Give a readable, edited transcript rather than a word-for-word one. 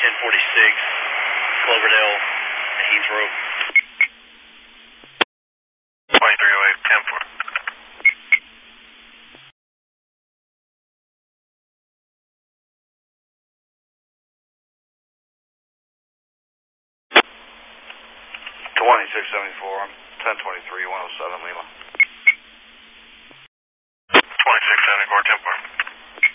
1046, Cloverdale, Heathrow. 2308, 10-4. $2674, 1023, 107 Lima. 2674, 10-4.